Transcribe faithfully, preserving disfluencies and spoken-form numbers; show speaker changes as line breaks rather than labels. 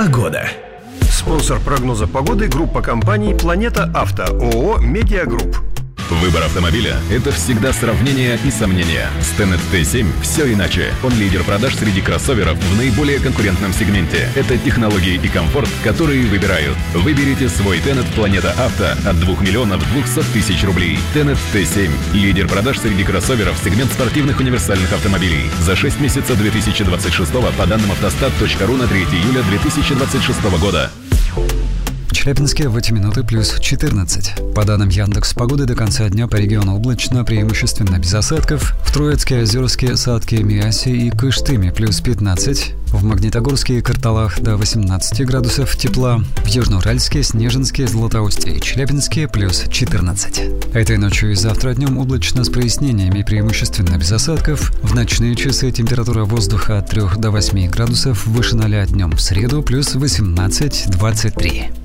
Погода. Спонсор прогноза погоды — группа компаний «Планета Авто», ООО «Медиагрупп».
Выбор автомобиля – это всегда сравнение и сомнения. с Tenet ти семь все иначе. Он лидер продаж среди кроссоверов в наиболее конкурентном сегменте. Это технологии и комфорт, которые выбирают. Выберите свой Tenet Планета Авто от двух миллионов двухсот тысяч рублей. Tenet ти семь – лидер продаж среди кроссоверов, сегмент спортивных универсальных автомобилей. За шесть месяцев две тысячи двадцать шестого по данным автостат точка ру на третье июля две тысячи двадцать шестого года.
В Челябинске в эти минуты плюс четырнадцать. По данным Яндекс.Погоды, до конца дня по региону облачно, преимущественно без осадков. В Троицке, Озерске, Сатке, Миасе и Кыштыме плюс пятнадцать. В Магнитогорске и Карталах до восемнадцати градусов тепла. В Южноуральске, Снежинске, Златоусте и Челябинске плюс четырнадцать. Этой ночью и завтра днем облачно с прояснениями, преимущественно без осадков. В ночные часы температура воздуха от трёх до восьми градусов, выше ноля днем в среду плюс восемнадцать-двадцать три.